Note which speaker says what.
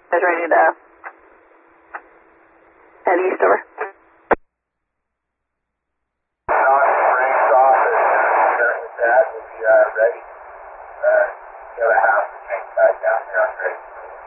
Speaker 1: Is ready to head east over.
Speaker 2: Range off with that. We'll be ready. The other half will change back down here. I'm ready.